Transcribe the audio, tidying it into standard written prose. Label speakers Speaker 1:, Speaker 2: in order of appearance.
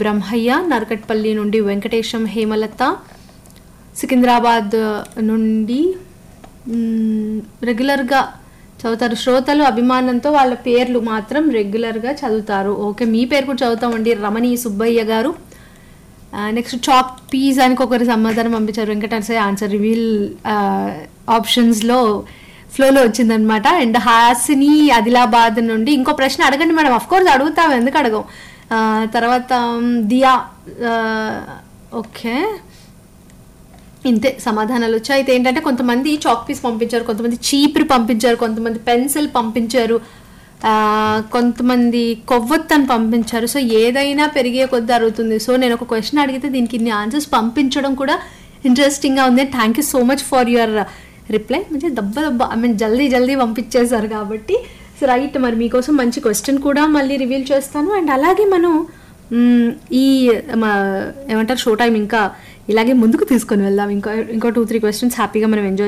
Speaker 1: బ్రహ్మయ్య, నరకట్పల్లి నుండి వెంకటేశం, హేమలత, సికింద్రాబాద్ నుండి రెగ్యులర్గా చదువుతారు శ్రోతలు అభిమానంతో వాళ్ళ పేర్లు మాత్రం రెగ్యులర్గా చదువుతారు. ఓకే, మీ పేరు కూడా చదువుతామండి. రమణి సుబ్బయ్య గారు. నెక్స్ట్ చాక్ పీస్ అని ఒకరి సమాధానం పంపించారు. వెంకటేశ్వర ఆన్సర్ రివీల్ ఆప్షన్స్లో ఫ్లోలో వచ్చిందనమాట. అండ్ హాసిని ఆదిలాబాద్ నుండి ఇంకో ప్రశ్న అడగండి మేడం. అఫ్కోర్స్ అడుగుతాం, ఎందుకు అడగం. తర్వాత దియా. ఓకే, ఇంతే సమాధానాలు వచ్చాయి. అయితే ఏంటంటే కొంతమంది చాక్ పీస్ పంపించారు, కొంతమంది చీపురు పంపించారు, కొంతమంది పెన్సిల్ పంపించారు, కొంతమంది కొవ్వొత్తని పంపించారు. సో ఏదైనా పెరిగే కొద్ది అరుగుతుంది. సో నేను ఒక క్వశ్చన్ అడిగితే దీనికి ఇన్ని ఆన్సర్స్ పంపించడం కూడా ఇంట్రెస్టింగ్గా ఉంది. Thank you so much for your reply. మంచి దెబ్బ జల్దీ పంపించేశారు కాబట్టి. సో రైట్, మరి మీకోసం మంచి క్వశ్చన్ కూడా మళ్ళీ రివీల్ చేస్తాను. అండ్ అలాగే మనం ఈ ఏమంటారు షో టైం ఇంకా ఇలాగే ముందుకు తీసుకొని వెళ్దాం. ఇంకో 2-3 క్వశ్చన్స్ హ్యాపీగా మనం ఎంజాయ్